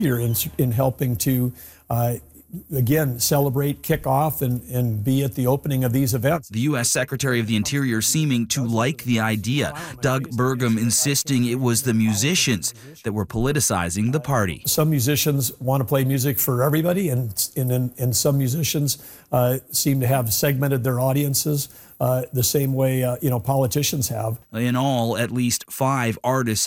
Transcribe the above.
in helping to, again, celebrate, kick off, and be at the opening of these events. The U.S. Secretary of the Interior seeming to like the idea. Doug Burgum insisting it was the musicians that were politicizing the party. Some musicians want to play music for everybody, and some musicians seem to have segmented their audiences the same way politicians have. In all, at least 5 artists